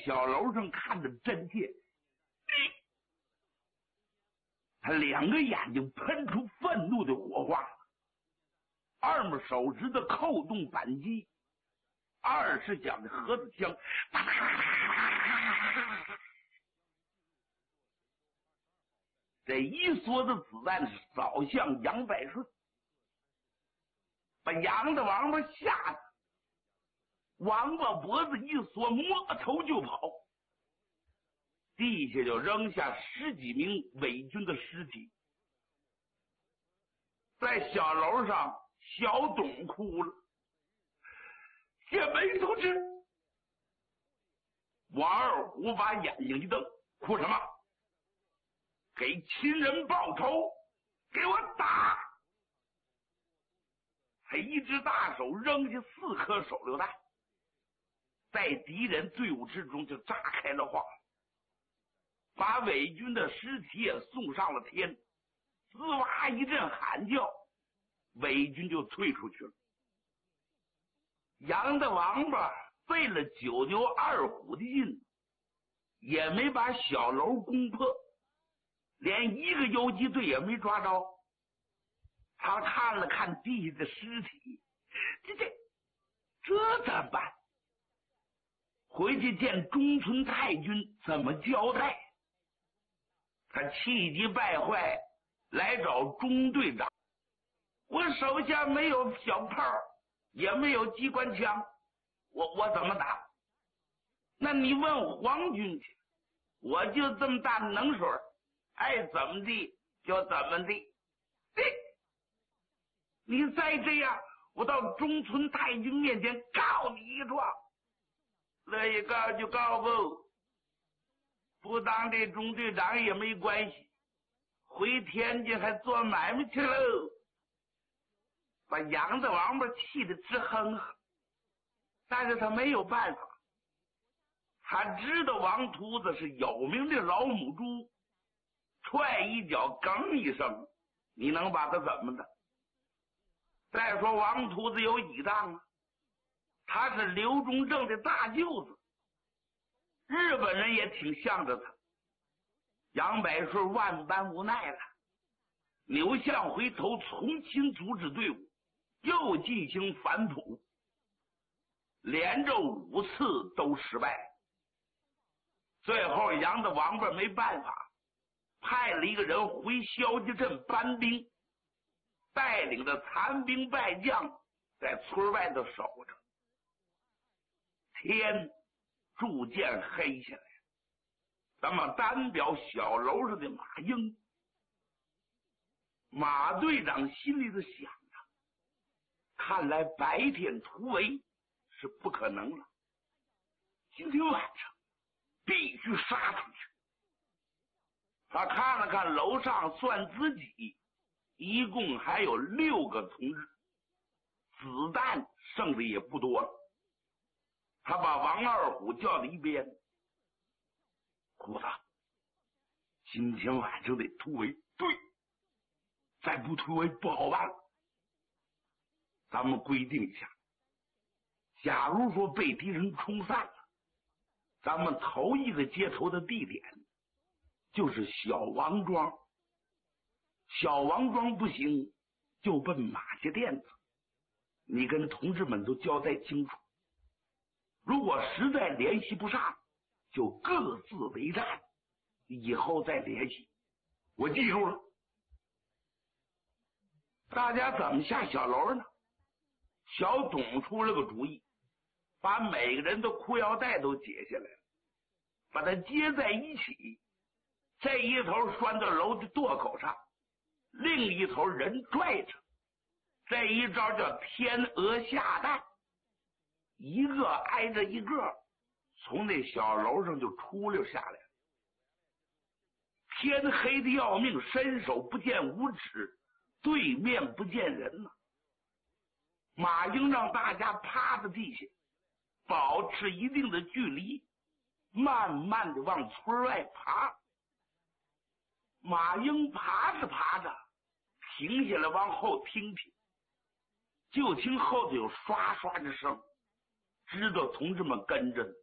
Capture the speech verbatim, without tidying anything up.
小楼上看着真切，他两个眼睛喷出愤怒的火花，二目手指的扣动扳机，二十响的盒子枪，这一梭子子弹扫向杨百顺，把杨的王八吓得王八脖子一缩，摸头就跑，地下就扔下十几名伪军的尸体。在小楼上，小董哭了：“县委同志！”王二虎把眼睛一瞪：“哭什么？给亲人报仇，给我打！”他一只大手扔下四颗手榴弹，在敌人队伍之中就炸开了花，把伪军的尸体也送上了天。滋哇一阵喊叫，伪军就退出去了。杨的王八费了九牛二虎的劲，也没把小楼攻破，连一个游击队也没抓着。他看了看地下的尸体，这这这怎么办？回去见中村太君怎么交代？他气急败坏来找中队长：“我手下没有小炮，也没有机关枪，我我怎么打？那你问皇军去，我就这么大能水，爱怎么地就怎么地。嘿，你再这样，我到中村太君面前告你一状。乐意告就告不，不当这中队长也没关系，回天津还做买卖去喽。”把杨子王八气得直哼哼，但是他没有办法。他知道王秃子是有名的老母猪，踹一脚梗一声，你能把他怎么的？再说王秃子有倚仗啊，他是刘忠正的大舅子，日本人也挺向着他。杨百顺万般无奈了，扭向回头重新组织队伍，又进行反扑，连着五次都失败。最后杨的王八没办法，派了一个人回萧家镇搬兵，带领着残兵败将在村外头守着。天逐渐黑下来，咱们单表小楼上的马英，马队长心里头想着，看来白天突围是不可能了，今天晚上必须杀出去。他看了看楼上，算自己一共还有六个同志，子弹剩的也不多了。他把王二虎叫到一边：“虎子，今天晚上得突围。对，再不突围不好办了。咱们规定一下，假如说被敌人冲散了，咱们头一个接头的地点就是小王庄，小王庄不行就奔马家店子，你跟同志们都交代清楚。如果实在联系不上，就各自为战，以后再联系。我记住了。”大家怎么下小楼呢？小董出了个主意，把每个人的裤腰带都解下来了，把它接在一起，这一头拴到楼的垛口上，另一头人拽着，这一招叫天鹅下蛋，一个挨着一个从那小楼上就出溜下来了。天黑的要命，伸手不见五指，对面不见人了。马英让大家趴在地下，保持一定的距离，慢慢的往村外爬。马英爬着爬着停下来，往后听听，就听后头有刷刷之声，知道同志们跟着呢。